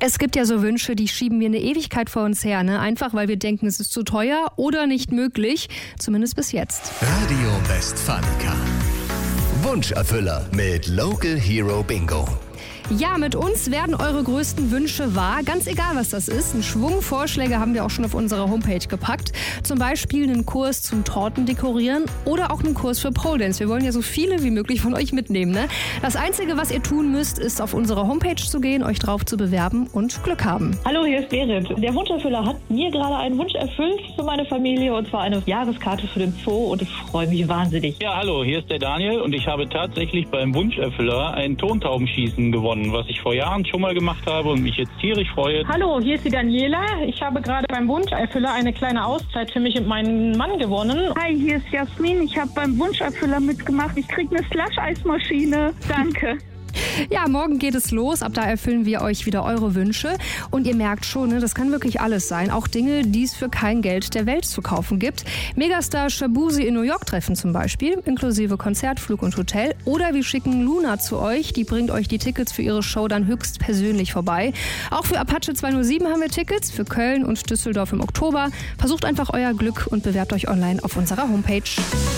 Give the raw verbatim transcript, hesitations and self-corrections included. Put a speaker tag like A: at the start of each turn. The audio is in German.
A: Es gibt ja so Wünsche, die schieben wir eine Ewigkeit vor uns her, ne? Einfach weil wir denken, es ist zu teuer oder nicht möglich, zumindest bis jetzt.
B: Radio Westfalica. Wunscherfüller mit Local Hero Bingo.
A: Ja, mit uns werden eure größten Wünsche wahr, ganz egal was das ist. Ein Schwung Vorschläge haben wir auch schon auf unserer Homepage gepackt. Zum Beispiel einen Kurs zum Tortendekorieren oder auch einen Kurs für Pole Dance. Wir wollen ja so viele wie möglich von euch mitnehmen, ne? Das Einzige, was ihr tun müsst, ist auf unsere Homepage zu gehen, euch drauf zu bewerben und Glück haben.
C: Hallo, hier ist Berit. Der Wunscherfüller hat mir gerade einen Wunsch erfüllt für meine Familie, und zwar eine Jahreskarte für den Zoo, und ich freue mich wahnsinnig.
D: Ja, hallo, hier ist der Daniel und ich habe tatsächlich beim Wunscherfüller ein Tontaubenschießen gewonnen, was ich vor Jahren schon mal gemacht habe und mich jetzt tierisch freue.
E: Hallo, hier ist die Daniela. Ich habe gerade beim Wunscherfüller eine kleine Auszeit für mich und meinen Mann gewonnen.
F: Hi, hier ist Jasmin. Ich habe beim Wunscherfüller mitgemacht. Ich kriege eine Slush-Eismaschine. Danke.
A: Ja, morgen geht es los. Ab da erfüllen wir euch wieder eure Wünsche. Und ihr merkt schon, ne, das kann wirklich alles sein. Auch Dinge, die es für kein Geld der Welt zu kaufen gibt. Megastar Shabuzi in New York treffen zum Beispiel, inklusive Konzert, Flug und Hotel. Oder wir schicken Luna zu euch. Die bringt euch die Tickets für ihre Show dann höchst persönlich vorbei. Auch für Apache zweihundertsieben haben wir Tickets, für Köln und Düsseldorf im Oktober. Versucht einfach euer Glück und bewerbt euch online auf unserer Homepage.